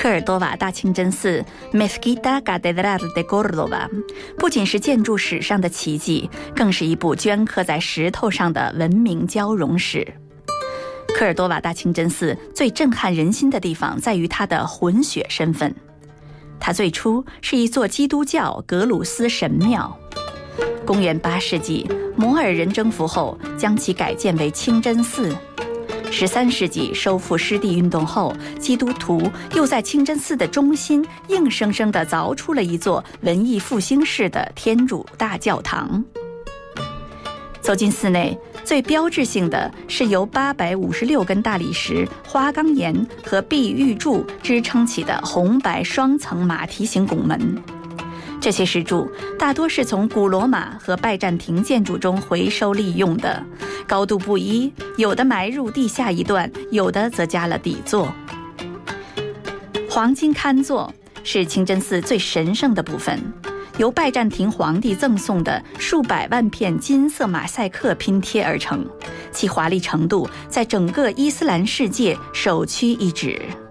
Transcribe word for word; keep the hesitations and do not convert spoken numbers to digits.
科尔多瓦大清真寺 Mezquita Catedral de Córdoba 不仅是建筑史上的奇迹，更是一部镌刻在石头上的文明交融史。科尔多瓦大清真寺最震撼人心的地方在于它的混血身份。它最初是一座基督教格鲁斯神庙，公元八世纪摩尔人征服后将其改建为清真寺。十三世纪收复失地运动后，基督徒又在清真寺的中心硬生生地凿出了一座文艺复兴式的天主大教堂。走进寺内，最标志性的是由八百五十六根大理石、花岗岩和碧玉柱支撑起的红白双层马蹄形拱门。这些石柱大多是从古罗马和拜占庭建筑中回收利用的，高度不一，有的埋入地下一段，有的则加了底座。黄金龛座是清真寺最神圣的部分，由拜占庭皇帝赠送的数百万片金色马赛克拼贴而成，其华丽程度在整个伊斯兰世界首屈一指。